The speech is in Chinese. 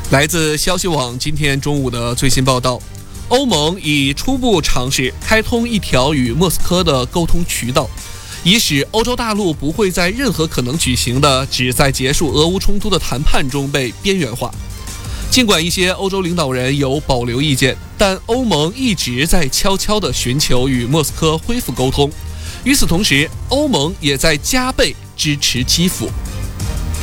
来自消息网今天中午的最新报道，欧盟已初步尝试开通一条与莫斯科的沟通渠道，以使欧洲大陆不会在任何可能举行的旨在结束俄乌冲突的谈判中被边缘化。尽管一些欧洲领导人有保留意见，但欧盟一直在悄悄地寻求与莫斯科恢复沟通。与此同时，欧盟也在加倍支持基辅。